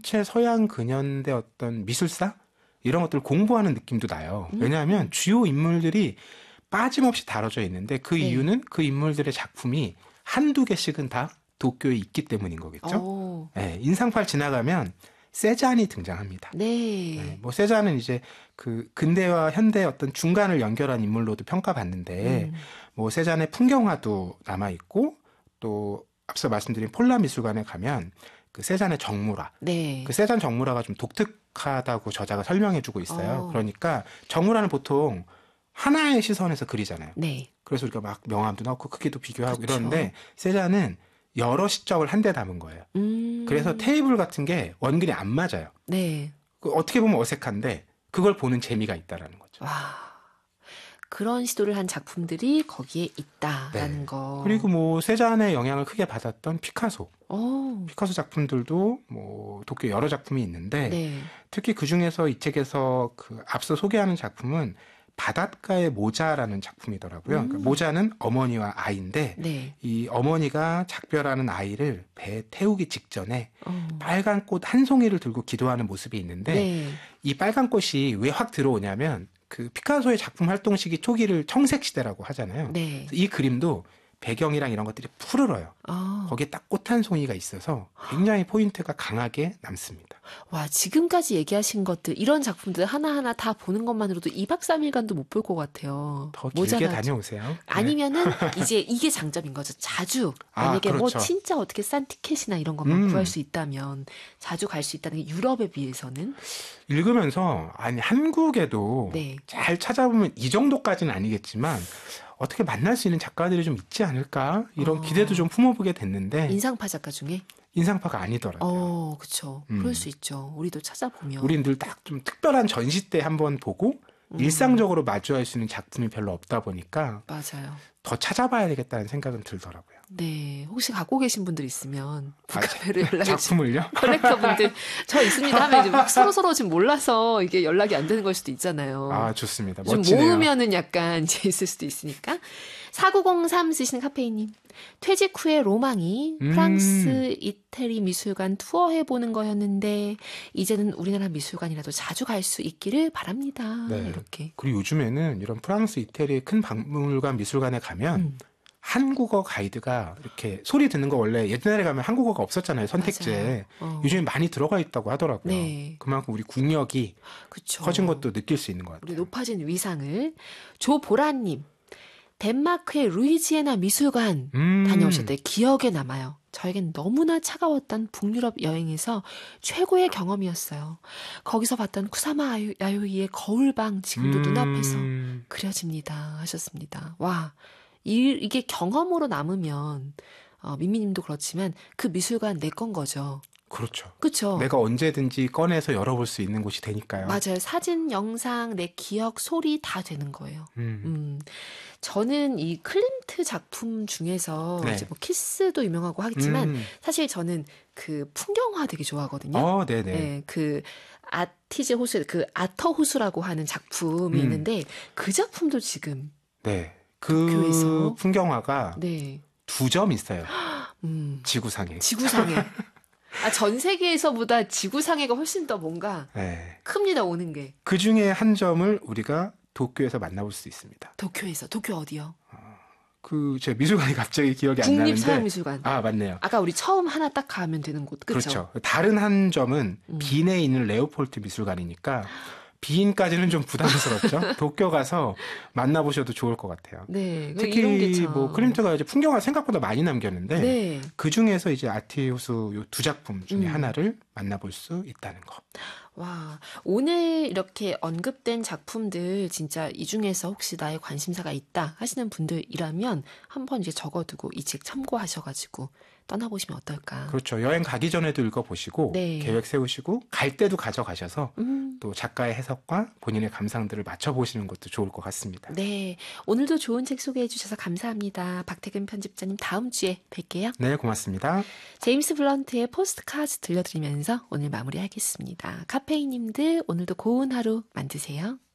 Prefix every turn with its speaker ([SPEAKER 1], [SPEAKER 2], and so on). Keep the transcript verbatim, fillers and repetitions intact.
[SPEAKER 1] 전체 서양 근현대 어떤 미술사 이런 것들을 공부하는 느낌도 나요.
[SPEAKER 2] 음.
[SPEAKER 1] 왜냐하면 주요 인물들이 빠짐없이 다뤄져 있는데 그
[SPEAKER 2] 네.
[SPEAKER 1] 이유는 그 인물들의 작품이 한두 개씩은 다 도쿄에 있기 때문인 거겠죠.
[SPEAKER 2] 오.
[SPEAKER 1] 네, 인상팔 지나가면 세잔이 등장합니다.
[SPEAKER 2] 네.
[SPEAKER 1] 네, 뭐 세잔은 이제 그 근대와 현대 어떤 중간을 연결한 인물로도 평가받는데
[SPEAKER 2] 음.
[SPEAKER 1] 뭐 세잔의 풍경화도 남아 있고 또 앞서 말씀드린 폴라 미술관에 가면 그 세잔의 정물화,
[SPEAKER 2] 네.
[SPEAKER 1] 그 세잔 정물화가 좀 독특하다고 저자가 설명해주고 있어요.
[SPEAKER 2] 어.
[SPEAKER 1] 그러니까 정물화는 보통 하나의 시선에서 그리잖아요.
[SPEAKER 2] 네.
[SPEAKER 1] 그래서 우리가 막 명암도 넣고 크기도 비교하고
[SPEAKER 2] 그쵸.
[SPEAKER 1] 이러는데 세잔은 여러 시점을 한데 담은 거예요.
[SPEAKER 2] 음.
[SPEAKER 1] 그래서 테이블 같은 게 원근이 안 맞아요.
[SPEAKER 2] 네.
[SPEAKER 1] 그 어떻게 보면 어색한데 그걸 보는 재미가 있다라는 거죠.
[SPEAKER 2] 와. 그런 시도를 한 작품들이 거기에 있다라는
[SPEAKER 1] 네.
[SPEAKER 2] 거.
[SPEAKER 1] 그리고 뭐 세잔의 영향을 크게 받았던 피카소.
[SPEAKER 2] 오.
[SPEAKER 1] 피카소 작품들도 뭐 도쿄 여러 작품이 있는데
[SPEAKER 2] 네.
[SPEAKER 1] 특히 그 중에서 이 책에서 그 앞서 소개하는 작품은 바닷가의 모자라는 작품이더라고요.
[SPEAKER 2] 음.
[SPEAKER 1] 그러니까 모자는 어머니와 아이인데
[SPEAKER 2] 네.
[SPEAKER 1] 이 어머니가 작별하는 아이를 배에 태우기 직전에
[SPEAKER 2] 어.
[SPEAKER 1] 빨간 꽃 한 송이를 들고 기도하는 모습이 있는데
[SPEAKER 2] 네.
[SPEAKER 1] 이 빨간 꽃이 왜 확 들어오냐면 그 피카소의 작품 활동 시기 초기를 청색 시대라고 하잖아요.
[SPEAKER 2] 네.
[SPEAKER 1] 이 그림도 배경이랑 이런 것들이 푸르러요.
[SPEAKER 2] 아.
[SPEAKER 1] 거기에 딱 꽃 한 송이가 있어서 굉장히 포인트가 강하게 남습니다.
[SPEAKER 2] 와, 지금까지 얘기하신 것들, 이런 작품들 하나하나 다 보는 것만으로도 이 박 삼 일간도 못 볼 것 같아요.
[SPEAKER 1] 더 길게
[SPEAKER 2] 모자라죠.
[SPEAKER 1] 다녀오세요. 네.
[SPEAKER 2] 아니면은 이제 이게 장점인 거죠. 자주
[SPEAKER 1] 아,
[SPEAKER 2] 만약에 뭐
[SPEAKER 1] 그렇죠.
[SPEAKER 2] 진짜 어떻게 싼 티켓이나 이런 것만
[SPEAKER 1] 음.
[SPEAKER 2] 구할 수 있다면 자주 갈 수 있다는 게 유럽에 비해서는
[SPEAKER 1] 읽으면서 아니 한국에도
[SPEAKER 2] 네.
[SPEAKER 1] 잘 찾아보면 이 정도까지는 아니겠지만 어떻게 만날 수 있는 작가들이 좀 있지 않을까 이런
[SPEAKER 2] 어.
[SPEAKER 1] 기대도 좀 품어보게 됐는데
[SPEAKER 2] 인상파 작가 중에
[SPEAKER 1] 인상파가 아니더라고요.
[SPEAKER 2] 어, 그쵸.
[SPEAKER 1] 음.
[SPEAKER 2] 그럴 수 있죠. 우리도 찾아보면.
[SPEAKER 1] 우린 늘 딱 좀 특별한 전시 때 한번 보고
[SPEAKER 2] 음.
[SPEAKER 1] 일상적으로 마주할 수 있는 작품이 별로 없다 보니까
[SPEAKER 2] 맞아요.
[SPEAKER 1] 더 찾아봐야 되겠다는 생각은 들더라고요.
[SPEAKER 2] 네. 혹시 갖고 계신 분들 있으면
[SPEAKER 1] 아,
[SPEAKER 2] 북카페로 연락을 주
[SPEAKER 1] 작품을요?
[SPEAKER 2] 컬렉터분들 저 있습니다 하면 이제 서로 서로 지금 몰라서 이게 연락이 안 되는 걸 수도 있잖아요.
[SPEAKER 1] 아, 좋습니다.
[SPEAKER 2] 좀
[SPEAKER 1] 멋지네요.
[SPEAKER 2] 모으면은 약간 이제 있을 수도 있으니까. 사구공삼 쓰시는 카페인님. 퇴직 후에 로망이
[SPEAKER 1] 음.
[SPEAKER 2] 프랑스, 이태리 미술관 투어해보는 거였는데 이제는 우리나라 미술관이라도 자주 갈 수 있기를 바랍니다.
[SPEAKER 1] 네.
[SPEAKER 2] 이렇게.
[SPEAKER 1] 그리고 요즘에는 이런 프랑스, 이태리 큰 박물관, 미술관에 가면
[SPEAKER 2] 음.
[SPEAKER 1] 한국어 가이드가 이렇게 소리 듣는 거 원래 옛날에 가면 한국어가 없었잖아요. 선택지에.
[SPEAKER 2] 어.
[SPEAKER 1] 요즘에 많이 들어가 있다고 하더라고요.
[SPEAKER 2] 네.
[SPEAKER 1] 그만큼 우리 국력이
[SPEAKER 2] 그쵸.
[SPEAKER 1] 커진 것도 느낄 수 있는 것
[SPEAKER 2] 우리
[SPEAKER 1] 같아요.
[SPEAKER 2] 높아진 위상을. 조보라님. 덴마크의 루이지애나 미술관
[SPEAKER 1] 음.
[SPEAKER 2] 다녀오실 때 기억에 남아요. 저에겐 너무나 차가웠던 북유럽 여행에서 최고의 경험이었어요. 거기서 봤던 쿠사마 야요- 야요이의 거울방 지금도
[SPEAKER 1] 음.
[SPEAKER 2] 눈앞에서 그려집니다 하셨습니다. 와, 이, 이게 경험으로 남으면 어, 민미님도 그렇지만 그 미술관 내 건 거죠.
[SPEAKER 1] 그렇죠.
[SPEAKER 2] 그렇죠?
[SPEAKER 1] 내가 언제든지 꺼내서 열어볼 수 있는 곳이 되니까요.
[SPEAKER 2] 맞아요. 사진, 영상, 내 기억, 소리 다 되는 거예요.
[SPEAKER 1] 음.
[SPEAKER 2] 음, 저는 이 클림트 작품 중에서
[SPEAKER 1] 네.
[SPEAKER 2] 이제 뭐 키스도 유명하고 하겠지만
[SPEAKER 1] 음.
[SPEAKER 2] 사실 저는 그 풍경화 되게 좋아하거든요.
[SPEAKER 1] 어, 네네.
[SPEAKER 2] 네, 그 아티제 호수, 그 아터 호수라고 하는 작품이
[SPEAKER 1] 음.
[SPEAKER 2] 있는데 그 작품도 지금
[SPEAKER 1] 네. 그
[SPEAKER 2] 도쿄에서?
[SPEAKER 1] 풍경화가
[SPEAKER 2] 네,
[SPEAKER 1] 두 점 있어요.
[SPEAKER 2] 음,
[SPEAKER 1] 지구상에.
[SPEAKER 2] 지구상에 아, 전 세계에서보다 지구상에가 훨씬 더 뭔가
[SPEAKER 1] 네.
[SPEAKER 2] 큽니다 오는 게.
[SPEAKER 1] 그 중에 한 점을 우리가 도쿄에서 만나볼 수 있습니다.
[SPEAKER 2] 도쿄에서 도쿄 어디요?
[SPEAKER 1] 그 제 미술관이 갑자기 기억이 안 나는데.
[SPEAKER 2] 국립서양미술관.
[SPEAKER 1] 아, 맞네요.
[SPEAKER 2] 아까 우리 처음 하나 딱 가면 되는 곳, 그렇죠?
[SPEAKER 1] 그렇죠. 다른 한 점은
[SPEAKER 2] 음.
[SPEAKER 1] 빈에 있는 레오폴트 미술관이니까 빈까지는 좀 부담스럽죠. 도쿄 가서 만나보셔도 좋을 것 같아요.
[SPEAKER 2] 네, 그 이런 게
[SPEAKER 1] 특히
[SPEAKER 2] 참.
[SPEAKER 1] 뭐 클림트가 이제 풍경화 생각보다 많이 남겼는데
[SPEAKER 2] 네.
[SPEAKER 1] 그 중에서 이제 아티호수 요 두 작품 중에
[SPEAKER 2] 음.
[SPEAKER 1] 하나를 만나볼 수 있다는 거.
[SPEAKER 2] 와, 오늘 이렇게 언급된 작품들 진짜 이 중에서 혹시 나의 관심사가 있다 하시는 분들이라면 한번 이제 적어두고 이 책 참고하셔가지고 떠나보시면 어떨까.
[SPEAKER 1] 그렇죠. 여행 가기 전에도 읽어보시고
[SPEAKER 2] 네.
[SPEAKER 1] 계획 세우시고 갈 때도 가져가셔서
[SPEAKER 2] 음,
[SPEAKER 1] 또 작가의 해석과 본인의 감상들을 맞춰보시는 것도 좋을 것 같습니다.
[SPEAKER 2] 네. 오늘도 좋은 책 소개해 주셔서 감사합니다. 박태근 편집자님 다음 주에 뵐게요.
[SPEAKER 1] 네, 고맙습니다.
[SPEAKER 2] 제임스 블런트의 포스트카드 들려드리면서 오늘 마무리하겠습니다. 카페인님들 오늘도 고운 하루 만드세요.